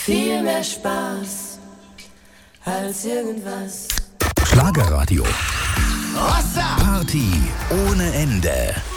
Viel mehr Spaß als irgendwas. Schlagerradio. Party ohne Ende.